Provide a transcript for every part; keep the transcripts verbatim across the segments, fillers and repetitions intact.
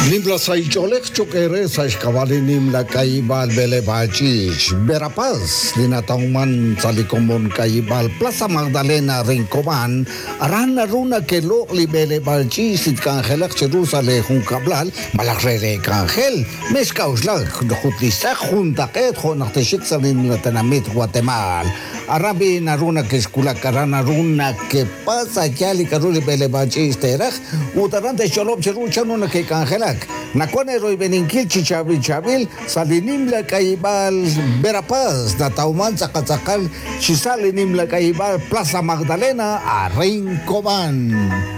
Nimbla saicholek chokere sa iskawali nimla kaibal bele bachich. Berapaz, dinatauman sa likomon kaibal Plaza Magdalena Rincoman, aran na runa kelo li bele bachich it kangelak Jerusalem hun kablal, malakrere kangel, meskauslag, dokutlisak juntaket honakteshik sa nimla tanamit Guatemala. Arabi na runa ke skula karana runa ke pasa kyali karuli bele bachich terach, utarante sholop cheru chanuna ke kangelak. Nakone roy beninkil chichabil chabil salinim la kaibal Berapaz na tauman sa katsakal sisalinim la kaibal Plaza Magdalena a Rincoman.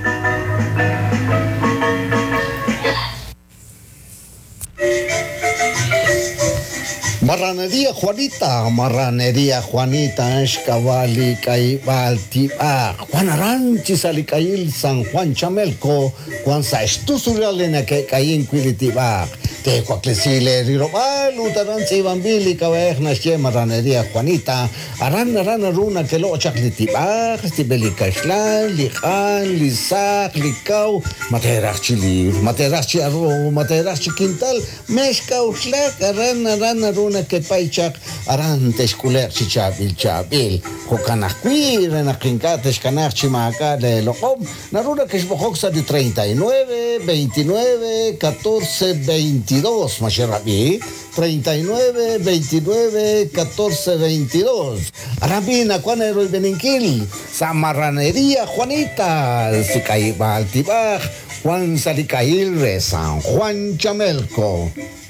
Marranería Juanita, Marranería Juanita, Escavali, Caibal, Tiba, Juan Aranchi, Salicail, San Juan Chamelco, Juan Saestusuralena, que Caín, Quilitiba, Te Cuaclesile, Rirobal, Utaranchi, Bambili, Cabejna, Marranería Juanita, Aran, Aran, Runa, que lo chaclitiba, Stibelicaislan, Lijan, Lizac, Licau, Materachi Liv, Materachi Arro, Materachi Quintal, Mescau, Slack, Aran, Aran, Runa, que paichak aran teskuler chichabil chabil jokanakwi renakinkates kanak chimaka de lokom naruna que esbojoksa de treinta y nueve, veintinueve, catorce, veintidós masherabi treinta y nueve, veintinueve, catorce, veintidós arabina cuanero y beninkil Marranería Juanita Sicaibal Tibaj Juan Salicail San Juan Chamelco.